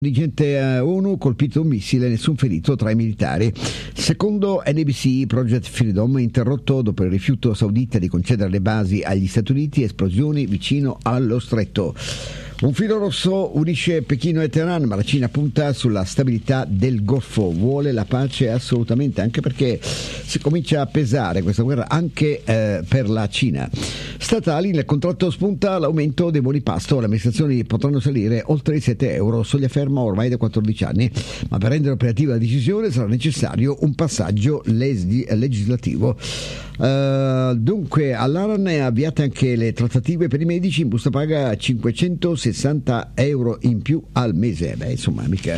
Dirigente ONU, colpito un missile, nessun ferito tra i militari. Secondo NBC, Project Freedom interrotto dopo il rifiuto saudita di concedere le basi agli Stati Uniti, esplosioni vicino allo stretto. Un filo rosso unisce Pechino e Teheran, ma la Cina punta sulla stabilità del Golfo, vuole la pace assolutamente, anche perché si comincia a pesare questa guerra anche per la Cina. Statali, nel contratto spunta l'aumento dei buoni pasto, le amministrazioni potranno salire oltre i 7 euro, soglia ferma ormai da 14 anni, ma per rendere operativa la decisione sarà necessario un passaggio legislativo. Dunque all'Aran è avviate anche le trattative per i medici, in busta paga 560 euro in più al mese. Beh, insomma, mica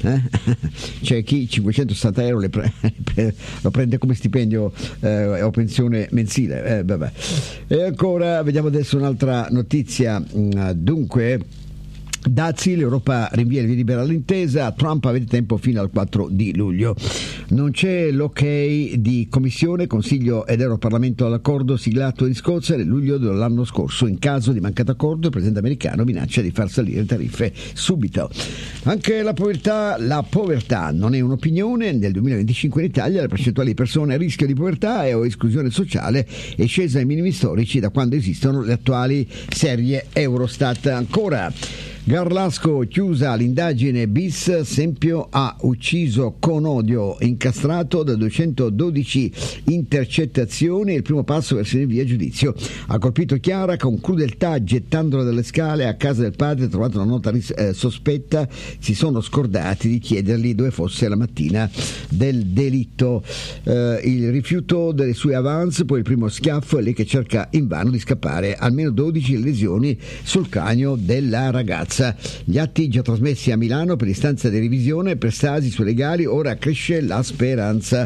c'è chi 560 euro lo prende come stipendio o pensione mensile. Vabbè. E ancora vediamo adesso un'altra notizia. Dunque dazi, l'Europa rinvia il via libera all'intesa, Trump avete tempo fino al 4 di luglio. Non c'è l'ok di Commissione, Consiglio ed Europarlamento all'accordo siglato in Scozia nel luglio dell'anno scorso. In caso di mancato accordo il presidente americano minaccia di far salire le tariffe subito. Anche la povertà non è un'opinione. Nel 2025 in Italia la percentuale di persone a rischio di povertà e o esclusione sociale è scesa ai minimi storici da quando esistono le attuali serie Eurostat. Ancora Garlasco, chiusa l'indagine bis, Sempio ha ucciso con odio, incastrato da 212 intercettazioni, il primo passo verso il via giudizio. Ha colpito Chiara con crudeltà gettandola dalle scale a casa del padre, ha trovato una nota sospetta, si sono scordati di chiedergli dove fosse la mattina del delitto. Il rifiuto delle sue avance, poi il primo schiaffo e lei che cerca invano di scappare, almeno 12 lesioni sul cranio della ragazza. Gli atti già trasmessi a Milano per istanza di revisione per Stasi sui legali, ora cresce la speranza.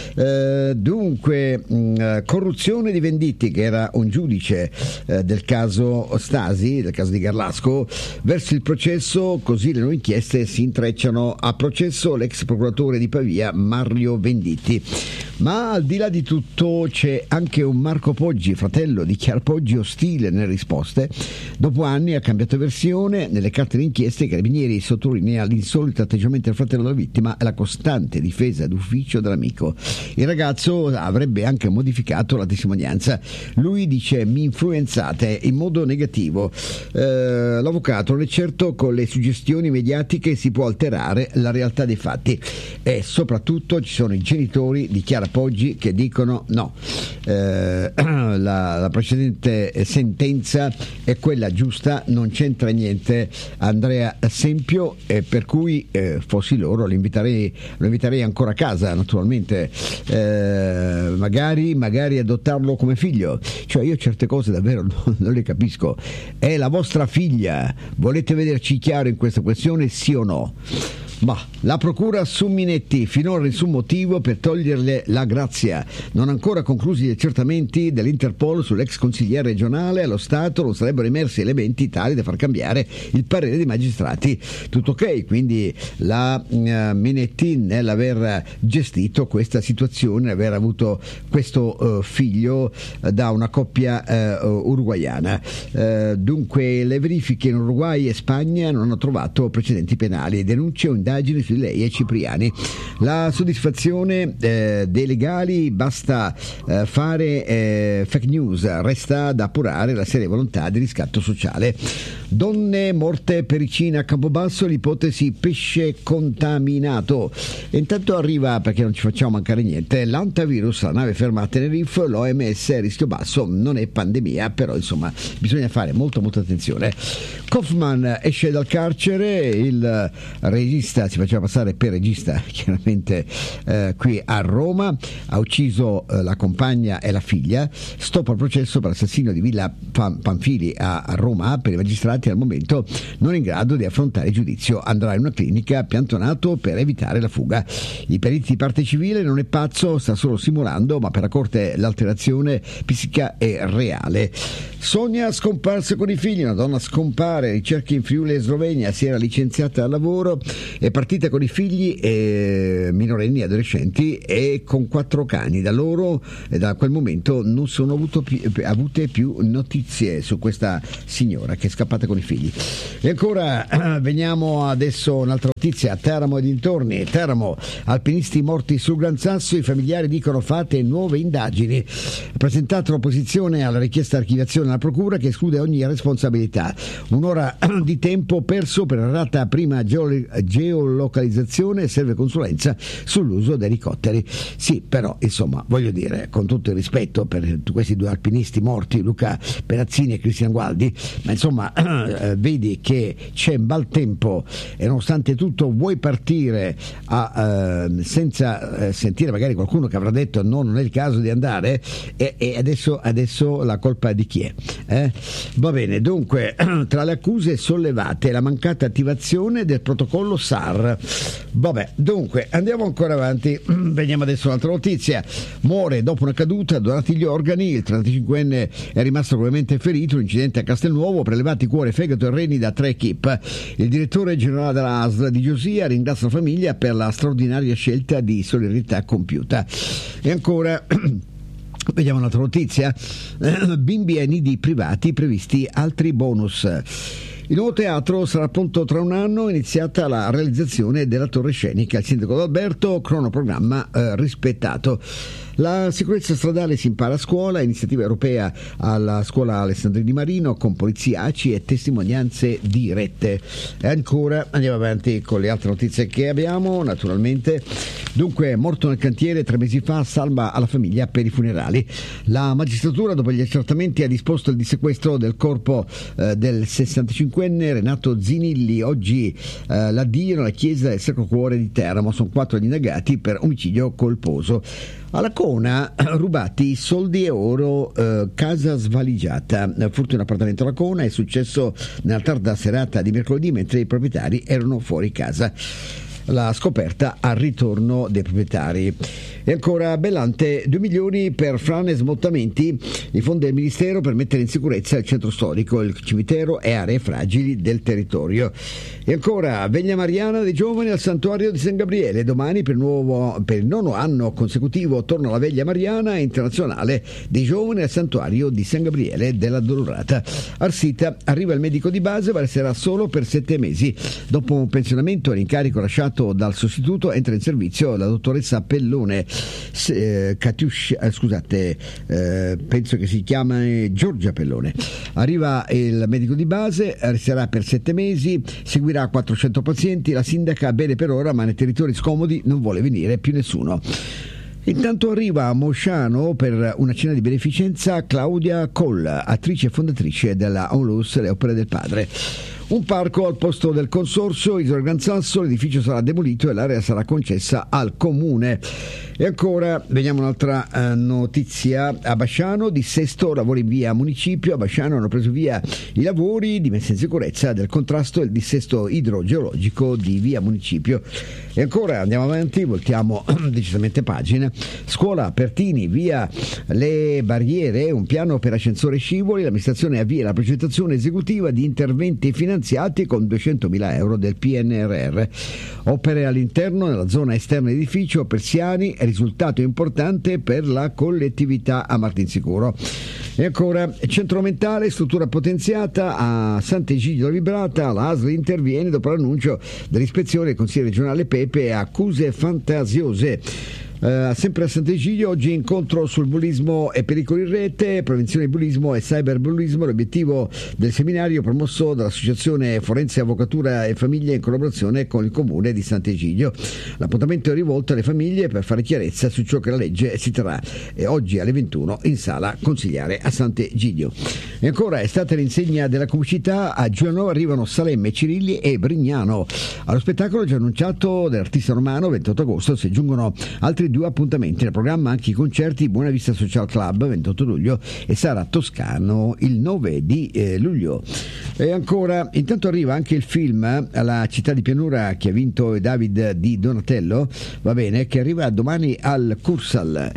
Dunque corruzione di Venditti, che era un giudice del caso Stasi, del caso di Garlasco, verso il processo, così le nuove inchieste si intrecciano. A processo l'ex procuratore di Pavia Mario Venditti. Ma al di là di tutto c'è anche un Marco Poggi, fratello di Chiara Poggi, ostile nelle risposte. Dopo anni ha cambiato versione. Nelle carte d'inchiesta i carabinieri sottolinea l'insolito atteggiamento del fratello della vittima e la costante difesa d'ufficio dell'amico. Il ragazzo avrebbe anche modificato la testimonianza. Lui dice: mi influenzate in modo negativo. L'avvocato non è certo con le suggestioni mediatiche si può alterare la realtà dei fatti, e soprattutto ci sono i genitori di Chiara Poggi che dicono no, la precedente sentenza è quella giusta, non c'entra niente Andrea Sempio, per cui fossi loro lo inviterei ancora a casa, naturalmente, magari adottarlo come figlio. Cioè io certe cose davvero non le capisco. È la vostra figlia, volete vederci chiaro in questa questione, sì o no? Ma la procura su Minetti, finora nessun motivo per toglierle la grazia. Non ancora conclusi gli accertamenti dell'Interpol sull'ex consigliere regionale, allo Stato non sarebbero emersi elementi tali da far cambiare il parere dei magistrati. Tutto ok, quindi la Minetti nell'aver gestito questa situazione, aver avuto questo figlio da una coppia uruguaiana. Dunque le verifiche in Uruguay e Spagna non hanno trovato precedenti penali, denunce o indagini su lei e Cipriani. La soddisfazione dei legali, basta fare fake news, resta da appurare la seria volontà di riscatto sociale. Donne morte pericina a Campobasso, l'ipotesi pesce contaminato. E intanto arriva, perché non ci facciamo mancare niente, l'antivirus, la nave ferma a Tenerife, l'OMS, rischio basso, non è pandemia, però insomma bisogna fare molta attenzione. Kaufman esce dal carcere, il regista si faceva passare per regista chiaramente qui a Roma, ha ucciso la compagna e la figlia, stop al processo per l'assassinio di Villa Pamphili a Roma. Per i magistrati al momento non in grado di affrontare il giudizio, andrà in una clinica piantonato per evitare la fuga. I periti di parte civile: non è pazzo, sta solo simulando, ma per la corte l'alterazione psichica è reale. Sogna scomparsa con i figli, una donna scompare, ricerche in Friuli e Slovenia, si era licenziata dal lavoro è partita con i figli minorenni, adolescenti, e con 4 cani. Da loro e da quel momento non sono avute più notizie su questa signora che è scappata con i figli. E ancora veniamo adesso un'altra notizia a Teramo e dintorni. Teramo, alpinisti morti sul Gran Sasso, i familiari dicono fate nuove indagini. Ha presentato l'opposizione alla richiesta di archiviazione alla procura che esclude ogni responsabilità. Un'ora di tempo perso per errata prima geolocalizzazione, serve consulenza sull'uso dei elicotteri. Sì, però insomma, voglio dire, con tutto il rispetto per questi 2 alpinisti morti, Luca Perazzini e Cristian Gualdi, ma insomma vedi che c'è maltempo e nonostante tutto vuoi partire senza sentire magari qualcuno che avrà detto no, non è il caso di andare, e adesso la colpa di chi è? Va bene, dunque tra le accuse sollevate la mancata attivazione del protocollo SAR. Vabbè, dunque andiamo ancora avanti. Veniamo adesso a un'altra notizia. Muore dopo una caduta, donati gli organi, il 35enne è rimasto gravemente ferito, l'incidente a Castelnuovo, prelevati cuore, fegato e reni da 3 equip. Il direttore generale della ASL di Giosia ringrazia la famiglia per la straordinaria scelta di solidarietà compiuta. E ancora vediamo un'altra notizia. Bimbi e nidi privati, previsti altri bonus. Il nuovo teatro sarà pronto tra un anno, iniziata la realizzazione della torre scenica. Il sindaco D'Alberto, cronoprogramma rispettato. La sicurezza stradale si impara a scuola, iniziativa europea alla scuola Alessandrini Marino con polizia, ACI e testimonianze dirette. E ancora andiamo avanti con le altre notizie che abbiamo, naturalmente. Dunque, morto nel cantiere 3 mesi fa, salva alla famiglia per i funerali. La magistratura, dopo gli accertamenti, ha disposto il dissequestro del corpo del 65enne Renato Zinilli. Oggi l'addio nella chiesa del Sacro Cuore di Teramo. Sono 4 gli indagati per omicidio colposo. Alla Cona, rubati soldi e oro, casa svaligiata. Furto in appartamento alla Cona è successo nella tarda serata di mercoledì mentre i proprietari erano fuori casa. La scoperta al ritorno dei proprietari. E ancora Bellante, 2 milioni per frane e smottamenti, i fondi del Ministero per mettere in sicurezza il centro storico, il cimitero e aree fragili del territorio. E ancora Veglia Mariana dei giovani al santuario di San Gabriele, domani per il 9° anno consecutivo torna la Veglia Mariana internazionale dei giovani al santuario di San Gabriele della Dolorata. Arsita arriva il medico di base, ma resterà solo per 7 mesi. Dopo un pensionamento e l'incarico lasciato dal sostituto, entra in servizio la dottoressa Pellone. Penso che si chiama Giorgia Pellone. Arriva il medico di base, resterà per 7 mesi, seguirà 400 pazienti. La sindaca bene per ora, ma nei territori scomodi non vuole venire più nessuno. Intanto arriva a Mosciano per una cena di beneficenza Claudia Coll, attrice e fondatrice della Onlus, le opere del padre. Un parco al posto del consorzio Isola Gran Sasso, l'edificio sarà demolito e l'area sarà concessa al comune. E ancora vediamo un'altra notizia. A Basciano, dissesto, lavori in via municipio. A Basciano hanno preso via i lavori di messa in sicurezza del contrasto e il dissesto idrogeologico di via municipio. E ancora andiamo avanti, voltiamo decisamente pagina. Scuola Pertini, via le barriere, un piano per ascensore e scivoli. L'amministrazione avvia la progettazione esecutiva di interventi finanziati con 200.000 euro del PNRR. Opere all'interno, nella zona esterna dell'edificio, persiani, risultato importante per la collettività a Martinsicuro. E ancora centro mentale, struttura potenziata a Sant'Egidio della Vibrata. La ASL interviene dopo l'annuncio dell'ispezione del Consiglio regionale Pepe, accuse fantasiose. Sempre a Sant'Egidio, oggi incontro sul bullismo e pericoli in rete, prevenzione di bullismo e cyberbullismo, l'obiettivo del seminario promosso dall'Associazione Forense Avvocatura e Famiglia in collaborazione con il Comune di Sant'Egidio. L'appuntamento è rivolto alle famiglie per fare chiarezza su ciò che la legge si terrà oggi alle 21 in sala consigliare a Sant'Egidio. E ancora estate l'insegna della comicità, a Giuliano arrivano Salemme, Cirilli e Brignano. Allo spettacolo già annunciato dell'artista romano 28 agosto si aggiungono altri 2 appuntamenti nel programma, anche i concerti Buona Vista Social Club 28 luglio e Sara Toscano il 9 di luglio. E ancora intanto arriva anche il film La città di pianura che ha vinto David di Donatello, va bene, che arriva domani al Cursal.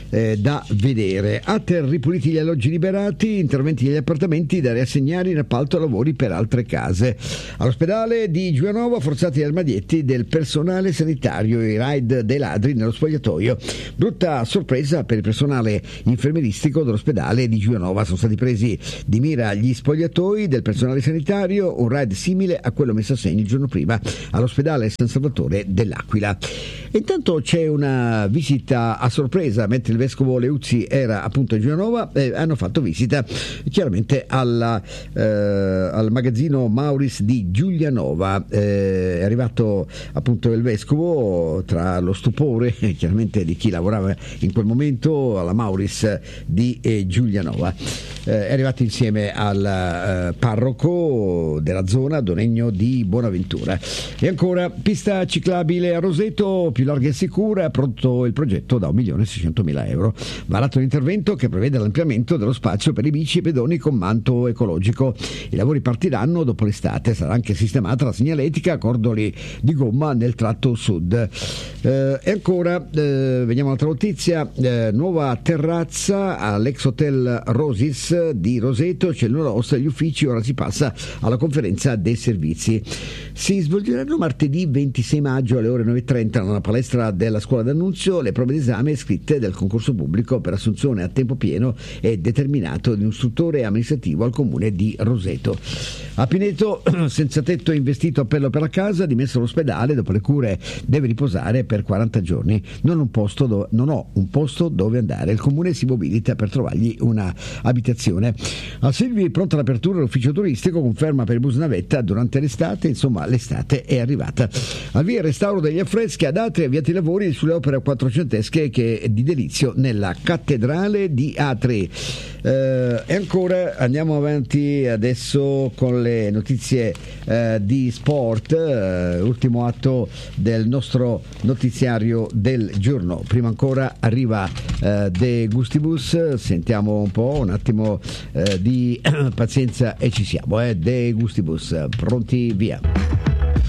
da vedere. Ater ripuliti gli alloggi liberati, interventi negli appartamenti da riassegnare in appalto lavori per altre case. All'ospedale di Giulianova forzati gli armadietti del personale sanitario, i raid dei ladri nello spogliatoio. Brutta sorpresa per il personale infermieristico dell'ospedale di Giulianova, sono stati presi di mira gli spogliatoi del personale sanitario, un raid simile a quello messo a segno il giorno prima all'ospedale San Salvatore dell'Aquila. Intanto c'è una visita a sorpresa, mentre il vescovo Leuzzi era appunto a Giulianova, hanno fatto visita chiaramente al magazzino Mauris di Giulianova. È arrivato appunto il vescovo, tra lo stupore chiaramente di chi lavorava in quel momento alla Mauris di Giulianova. È arrivato insieme al parroco della zona, Don Ennio di Bonaventura. E ancora pista ciclabile a Roseto, più larga e sicura, pronto il progetto da 1.600.000 euro. Varato l'intervento che prevede l'ampliamento dello spazio per i bici e pedoni con manto ecologico. I lavori partiranno dopo l'estate, sarà anche sistemata la segnaletica a cordoli di gomma nel tratto sud. E ancora vediamo un'altra notizia, nuova terrazza all'ex hotel Rosis di Roseto, c'è il nulla osta agli uffici, ora si passa alla conferenza dei servizi. Si svolgeranno martedì 26 maggio alle ore 9.30 nella palestra della scuola d'Annunzio le prove d'esame scritte del concorso pubblico per assunzione a tempo pieno e determinato di un istruttore amministrativo al comune di Roseto. A Pineto, senza tetto e investito appello per la casa, dimesso all'ospedale, dopo le cure deve riposare per 40 giorni. Non ho un posto dove andare. Il comune si mobilita per trovargli una abitazione. A Silvi pronta l'apertura dell'ufficio turistico, conferma per il bus navetta durante l'estate, insomma l'estate è arrivata. Al via il restauro degli affreschi ad Atri, avviati i lavori sulle opere quattrocentesche che di delizio nella cattedrale di Atri. E ancora andiamo avanti adesso con le notizie di sport, ultimo atto del nostro notiziario del giorno. Prima ancora arriva De Gustibus, sentiamo un attimo di pazienza e ci siamo. De Gustibus, pronti, via.